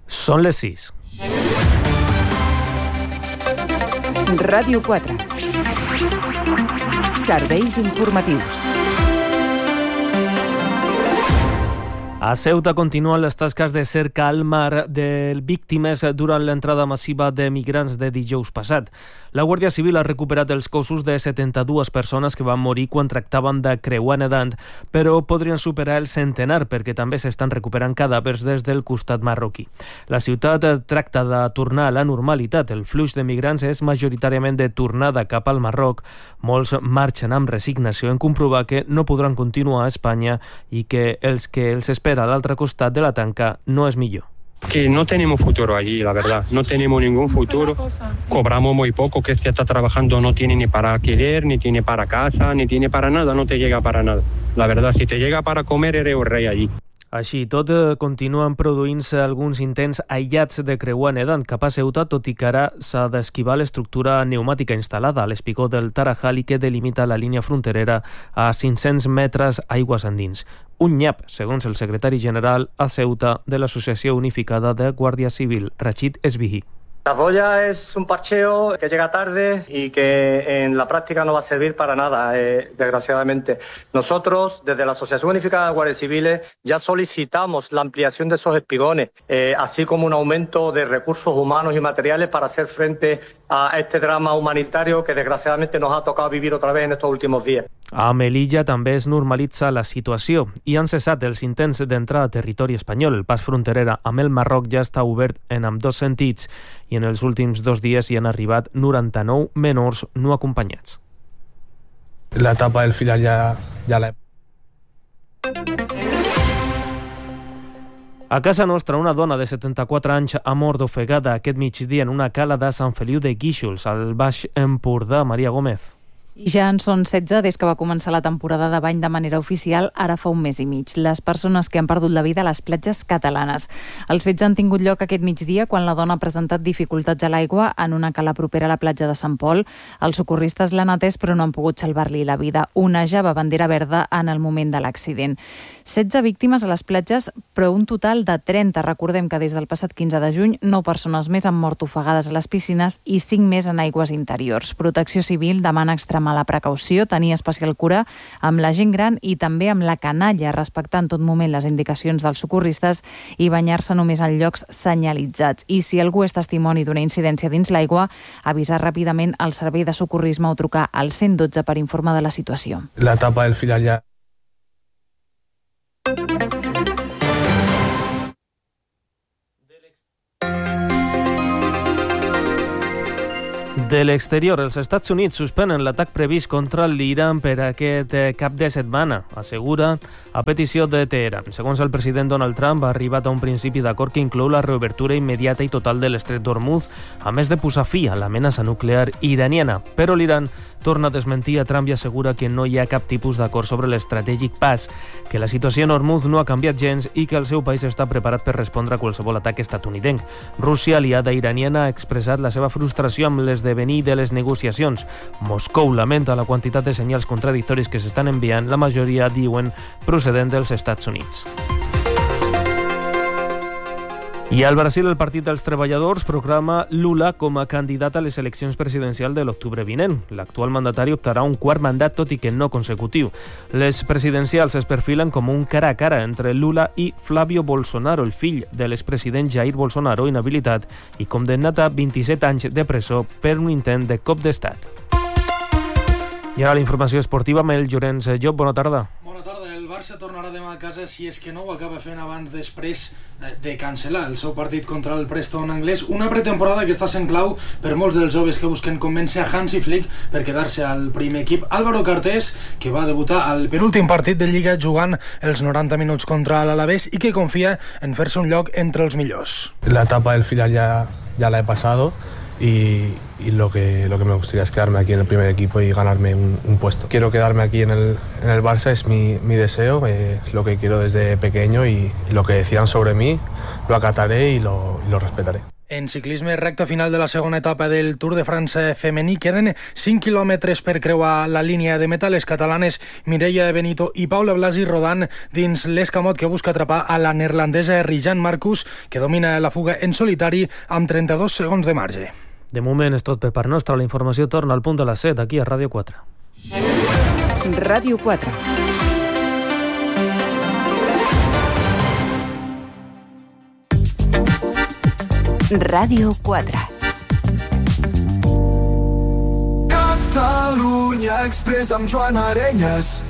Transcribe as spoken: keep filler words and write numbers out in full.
Són les sis. Ràdio quatre. Serveis informatius. A Ceuta continuen les tasques de cerca al mar de víctimes durant l'entrada massiva de migrants de dijous passat. La Guàrdia Civil ha recuperat els cossos de setanta-dues persones que van morir quan tractaven de creuar nedant, però podrien superar el centenar perquè també s'estan recuperant cadàvers des del costat marroquí. La ciutat tracta de tornar a la normalitat. El flux de migrants és majoritàriament de tornada cap al Marroc. Molts marxen amb resignació en comprovar que no podran continuar a Espanya i que els que els esperen a l'altre costat de la tanca no es millor. Que no tenemos futuro allí, la verdad, no tenemos ningún futuro, cobramos muy poco, que este está trabajando no tiene ni para alquiler, ni tiene para casa, ni tiene para nada, no te llega para nada. La verdad, si te llega para comer, eres un rey allí. Així tot, continuen produint-se alguns intents aïllats de creuar nedant cap a Ceuta, tot i que ara s'ha d'esquivar l'estructura pneumàtica instal·lada a l'espigó del Tarajal i que delimita la línia fronterera a cinc-cents metres aigües endins. Un nyap, segons el secretari general a Ceuta de l'Associació Unificada de Guàrdia Civil, Rachid Esbihi. La boya es un parcheo que llega tarde y que en la práctica no va a servir para nada, eh, desgraciadamente. Nosotros, desde la Asociación Unificada de Guardias Civiles, ya solicitamos la ampliación de esos espigones, eh, así como un aumento de recursos humanos y materiales para hacer frente a este drama humanitario que desgraciadamente nos ha tocado vivir otra vez en estos últimos días. A Melilla també es normalitza la situació i han cessat els intents d'entrar a territori espanyol. El pas fronterer amb el Marroc ja està obert en ambdós sentits i en els últims dos dies hi han arribat noranta-nou menors no acompanyats. L'etapa del filial ja, ja l'he... A casa nostra, una dona de setanta-quatre anys ha mort ofegada aquest migdia en una cala de Sant Feliu de Guíxols, al Baix Empordà. Maria Gómez. I ja en són setze des que va començar la temporada de bany de manera oficial, ara fa un mes i mig. Les persones que han perdut la vida a les platges catalanes. Els fets han tingut lloc aquest migdia quan la dona ha presentat dificultats a l'aigua en una cala propera a la platja de Sant Pol. Els socorristes l'han atès però no han pogut salvar-li la vida. Onejava bandera verda en el moment de l'accident. setze víctimes a les platges, però un total de trenta. Recordem que des del passat quinze de juny, nou persones més han mort ofegades a les piscines i cinc més en aigües interiors. Protecció Civil demana extremar la precaució, tenir especial cura amb la gent gran i també amb la canalla, respectar en tot moment les indicacions dels socorristes i banyar-se només en llocs senyalitzats. I si algú és testimoni d'una incidència dins l'aigua, avisar ràpidament al servei de socorrisme o trucar al cent dotze per informar de la situació. L'etapa del filial ja... De l'exterior, els Estats Units suspenen l'atac previst contra l'Iran per aquest cap de setmana, assegura a petició de Teheran. Segons el president Donald Trump, ha arribat a un principi d'acord que inclou la reobertura immediata i total de l'estret d'Hormuz, a més de posar fi a l'amenaça nuclear iraniana. Però l'Iran torna a desmentir a Trump i assegura que no hi ha cap tipus d'acord sobre l'estratègic pas, que la situació en Hormuz no ha canviat gens i que el seu país està preparat per respondre a qualsevol atac estatunidenc. Rússia, aliada iraniana, ha expressat la seva frustració amb l'esdevenir de les negociacions. Moscou lamenta la quantitat de senyals contradictoris que s'estan enviant, la majoria diuen procedent dels Estats Units. I al Brasil, el Partit dels Treballadors proclama Lula com a candidat a les eleccions presidencials de l'octubre vinent. L'actual mandatari optarà un quart mandat, tot i que no consecutiu. Les presidencials es perfilen com un cara a cara entre Lula i Flávio Bolsonaro, el fill de l'expresident Jair Bolsonaro, inhabilitat i condemnat a vint-i-set anys de presó per un intent de cop d'estat. I ara la informació esportiva amb el Llorenç Llop. Bona tarda. Bona tarda. El Barça tornarà demà a casa si és que no ho acaba fent abans després de cancel·lar el seu partit contra el Preston anglès. Una pretemporada que està sent clau per molts dels joves que busquen convèncer a Hansi Flick per quedar-se al primer equip. Álvaro Cartés, que va debutar al penúltim partit de Lliga jugant els noranta minuts contra l'Alavés i que confia en fer-se un lloc entre els millors. La etapa del filial ya, ya la he pasado. Y, y lo que lo que me gustaría es quedarme aquí en el primer equipo y ganarme un, un puesto. Quiero quedarme aquí en el, en el Barça, es mi, mi deseo, eh, es lo que quiero desde pequeño y, y lo que decidan sobre mí lo acataré y lo, y lo respetaré. En ciclisme, recta final de la segona etapa del Tour de France femení. Queden cinc quilòmetres per creuar la línia de meta. Les catalanes Mireia Benito i Paula Blasi rodant dins l'escamot que busca atrapar a la neerlandesa Rijan Marcus, que domina la fuga en solitari amb trenta-dos segons de marge. De moment és tot per part nostra. La informació torna al punt de les set, aquí a Ràdio quatre. Ràdio quatre. Ràdio quatre. Catalunya Express amb Joan Arenyes.